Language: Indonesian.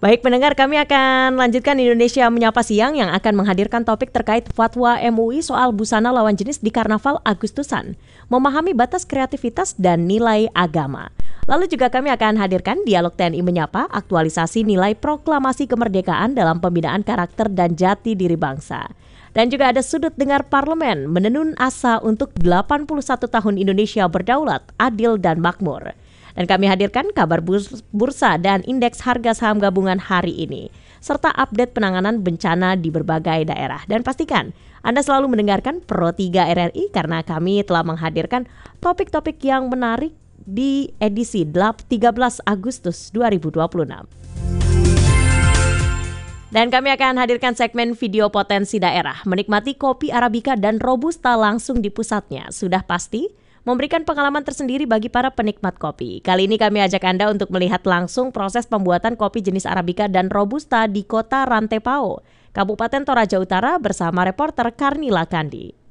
Baik pendengar, kami akan lanjutkan Indonesia Menyapa Siang yang akan menghadirkan topik terkait fatwa MUI soal busana lawan jenis di Karnaval Agustusan, memahami batas kreativitas dan nilai agama. Lalu juga kami akan hadirkan Dialog TNI Menyapa, aktualisasi nilai proklamasi kemerdekaan dalam pembinaan karakter dan jati diri bangsa. Dan juga ada Sudut Dengar Parlemen, menenun asa untuk 81 tahun Indonesia berdaulat, adil dan makmur. Dan kami hadirkan kabar bursa dan indeks harga saham gabungan hari ini, serta update penanganan bencana di berbagai daerah. Dan pastikan Anda selalu mendengarkan Pro 3 RRI karena kami telah menghadirkan topik-topik yang menarik di edisi 13 Agustus 2026. Dan kami akan hadirkan segmen video potensi daerah, menikmati kopi Arabica dan Robusta langsung di pusatnya. Sudah pasti memberikan pengalaman tersendiri bagi para penikmat kopi. Kali ini kami ajak Anda untuk melihat langsung proses pembuatan kopi jenis Arabica dan Robusta di kota Rantepao, Kabupaten Toraja Utara bersama reporter Karnila Kandi.